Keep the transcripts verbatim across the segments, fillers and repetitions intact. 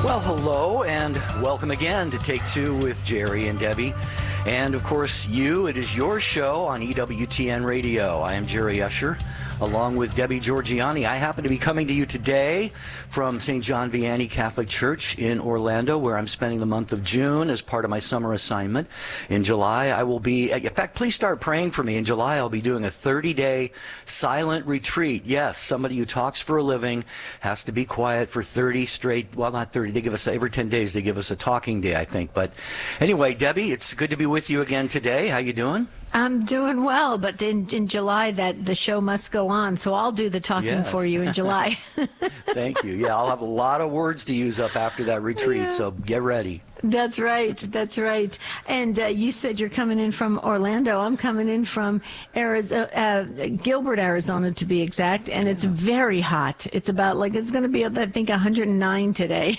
Well, hello, and welcome again to Take Two with Jerry and Debbie. And, of course, you, it is your show on E W T N Radio. I am Jerry Usher, along with Debbie Georgiani. I happen to be coming to you today from Saint John Vianney Catholic Church in Orlando, where I'm spending the month of June as part of my summer assignment. In July, I will be, in fact, please start praying for me. In July, I'll be doing a thirty-day silent retreat. Yes, somebody who talks for a living has to be quiet for thirty straight, well, not thirty, they give us, every ten days, they give us a talking day, I think. But anyway, Debbie, it's good to be with you again today. How you doing? I'm doing well, but in, in July, that the show must go on, so I'll do the talking Yes. for you in July. Thank you. Yeah, I'll have a lot of words to use up after that retreat, Yeah. so get ready. That's right. That's right. And uh, you said you're coming in from Orlando. I'm coming in from Arizona, uh, Gilbert, Arizona, to be exact. And it's very hot. It's about like, it's going to be, I think, one hundred nine today.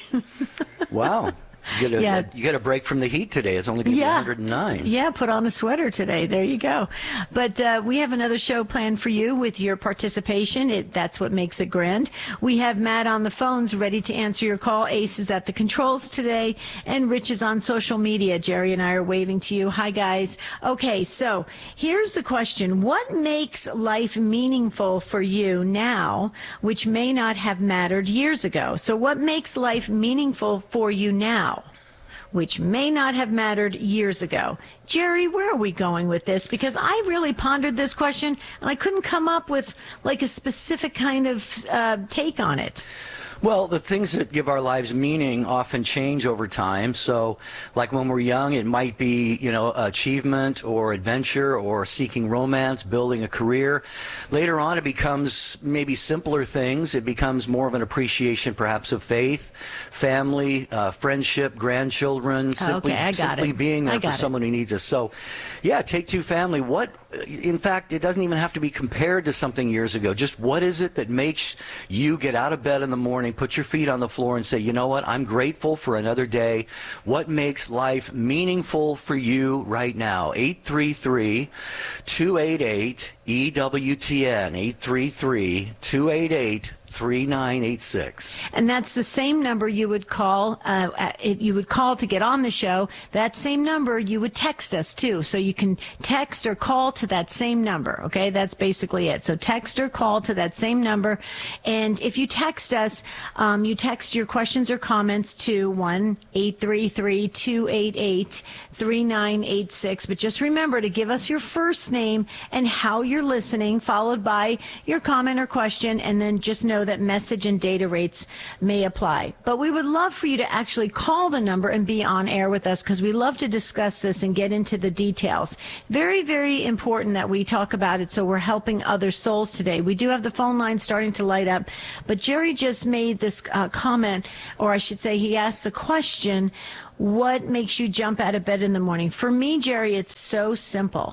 Wow. You get, a, Yeah. you get a break from the heat today. It's only going to Yeah. be one hundred nine. Yeah, put on a sweater today. There you go. But uh, we have another show planned for you with your participation. It, that's what makes it grand. We have Matt on the phones ready to answer your call. Ace is at the controls today, and Rich is on social media. Jerry and I are waving to you. Hi, guys. Okay, so here's the question. What makes life meaningful for you now, which may not have mattered years ago? So what makes life meaningful for you now, which may not have mattered years ago? Jerry, where are we going with this? Because I really pondered this question, and I couldn't come up with like a specific kind of uh, take on it. Well, the things that give our lives meaning often change over time. So, like when we're young, it might be, you know, achievement or adventure or seeking romance, building a career. Later on, it becomes maybe simpler things. It becomes more of an appreciation, perhaps, of faith, family, uh, friendship, grandchildren, simply, Okay, I got simply it. being I there for got it. someone who needs us. So, yeah, Take Two family. What, in fact, it doesn't even have to be compared to something years ago. Just what is it that makes you get out of bed in the morning, put your feet on the floor and say, you know what, I'm grateful for another day. What makes life meaningful for you right now? eight three three, two eight eight, E W T N, eight three three, two eight eight, three nine eight six. And that's the same number you would call, uh, uh, if you would call to get on the show. That same number you would text us too. So you can text or call to that same number. Okay. That's basically it. So text or call to that same number. And if you text us, um, you text your questions or comments to one eight three three, two eight eight, three nine eight six. But just remember to give us your first name and how you're listening, followed by your comment or question, and then just know that message and data rates may apply. But we would love for you to actually call the number and be on air with us, because we love to discuss this and get into the details. Very, very important that we talk about it, so we're helping other souls today. We do have the phone line starting to light up, but Jerry just made this uh, comment, or I should say he asked the question, what makes you jump out of bed in the morning? For me, Jerry, it's so simple.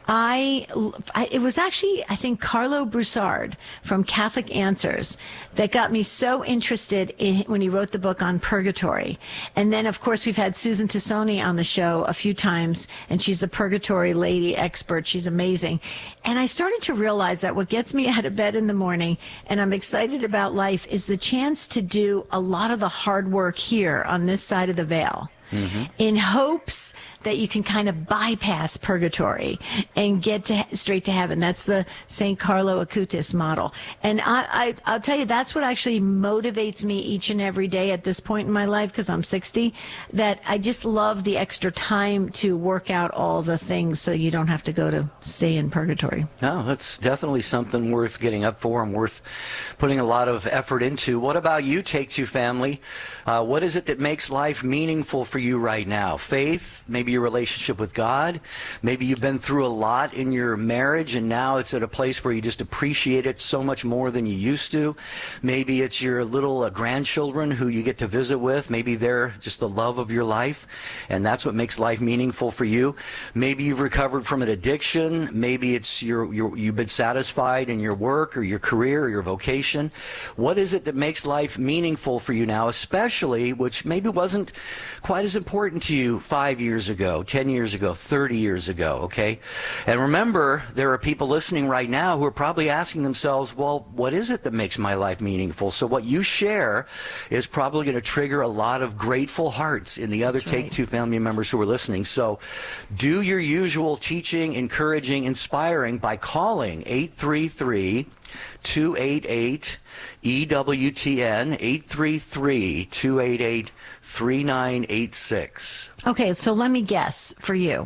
I, I, it was actually, I think, Carlo Broussard from Catholic Answers that got me so interested in when he wrote the book on purgatory. And then, of course, we've had Susan Tassoni on the show a few times, and she's the purgatory lady expert. She's amazing. And I started to realize that what gets me out of bed in the morning, and I'm excited about life, is the chance to do a lot of the hard work here on this side of the veil. Mm-hmm. In hopes that you can kind of bypass purgatory and get to straight to heaven. That's the Saint Carlo Acutis model. And I, I, I'll tell you, that's what actually motivates me each and every day at this point in my life, because I'm sixty, that I just love the extra time to work out all the things so you don't have to go to stay in purgatory. No, that's definitely something worth getting up for and worth putting a lot of effort into. What about you, Take Two family? Uh, what is it that makes life meaningful for you right now? Faith, maybe your relationship with God. Maybe you've been through a lot in your marriage and now it's at a place where you just appreciate it so much more than you used to. Maybe it's your little uh, grandchildren who you get to visit with. Maybe they're just the love of your life, and that's what makes life meaningful for you. Maybe you've recovered from an addiction. Maybe it's your, your you've been satisfied in your work or your career or your vocation. What is it that makes life meaningful for you now, especially, which maybe wasn't quite as was important to you five years ago, ten years ago, thirty years ago, okay? And remember, there are people listening right now who are probably asking themselves, well, what is it that makes my life meaningful? So what you share is probably going to trigger a lot of grateful hearts in the other That's right. Take Two family members who are listening. So do your usual teaching, encouraging, inspiring by calling eight three three, two eight eight, E W T N, eight three three, two eight eight, three nine eight six. Okay, so let me guess for you.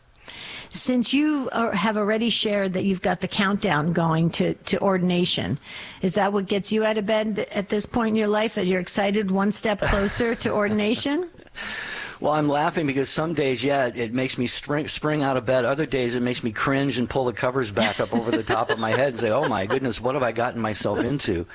Since you are, have already shared that you've got the countdown going to, to ordination, is that what gets you out of bed at this point in your life, that you're excited one step closer to ordination? Well, I'm laughing because some days, yeah, it, it makes me spring, spring out of bed. Other days, it makes me cringe and pull the covers back up over the top of my head and say, oh, my goodness, what have I gotten myself into?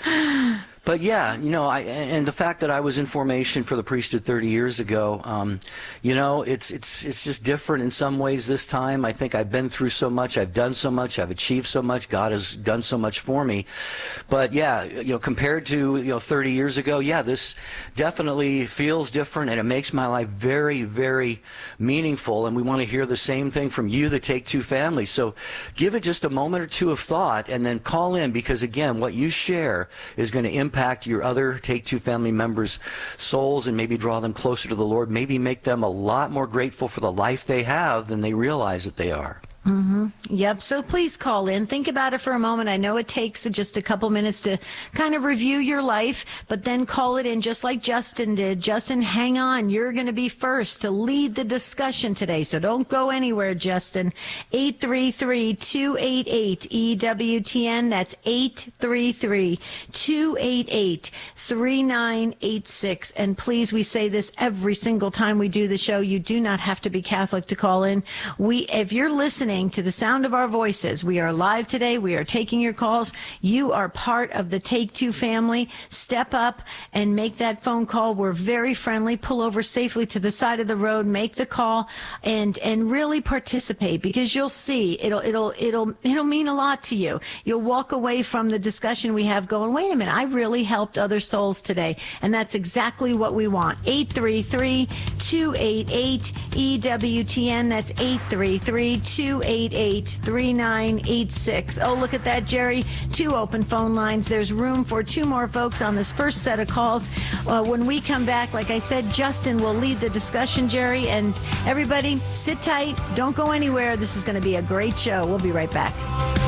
But yeah, you know, I, and the fact that I was in formation for the priesthood thirty years ago, um, you know, it's it's it's just different in some ways this time. I think I've been through so much, I've done so much, I've achieved so much, God has done so much for me. But yeah, you know, compared to, you know, thirty years ago, yeah, this definitely feels different, and it makes my life very, very meaningful. And we want to hear the same thing from you, the Take Two family. So give it just a moment or two of thought, and then call in, because again, what you share is going to impact your other Take Two family members' souls and maybe draw them closer to the Lord, maybe make them a lot more grateful for the life they have than they realize that they are. Mm-hmm. Yep. So please call in. Think about it for a moment. I know it takes just a couple minutes to kind of review your life, but then call it in just like Justin did. Justin, hang on. You're going to be first to lead the discussion today. So don't go anywhere, Justin. eight three three, two eight eight, E W T N. That's eight three three, two eight eight, three nine eight six. And please, we say this every single time we do the show. You do not have to be Catholic to call in. We, if you're listening to the sound of our voices, we are live today. We are taking your calls. You are part of the Take Two family. Step up and make that phone call. We're very friendly. Pull over safely to the side of the road, make the call, and and really participate, because you'll see it'll it'll it'll it'll mean a lot to you. You'll walk away from the discussion we have going, wait a minute, I really helped other souls today. And that's exactly what we want. eight three three, two eight eight, E W T N. That's eight three three, two eight eight, three nine eight six. Oh, look at that, Jerry. Two open phone lines. There's room for two more folks on this first set of calls. Uh, when we come back, like I said, Justin will lead the discussion, Jerry. And everybody, sit tight. Don't go anywhere. This is going to be a great show. We'll be right back.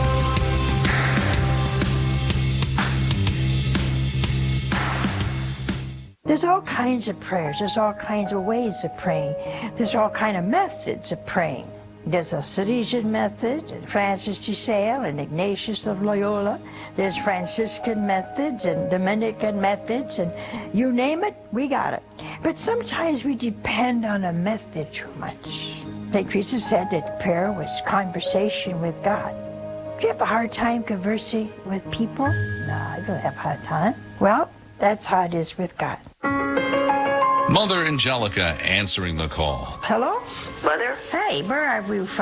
There's all kinds of prayers. There's all kinds of ways of praying. There's all kinds of methods of praying. There's a Salesian method, and Francis de Sales and Ignatius of Loyola. There's Franciscan methods and Dominican methods, and you name it, we got it. But sometimes we depend on a method too much. Saint Teresa said that prayer was conversation with God. Do you have a hard time conversing with people? No, I don't have a hard time. Well, that's how it is with God. Mother Angelica answering the call. Hello? Mother? Hey, where are we from?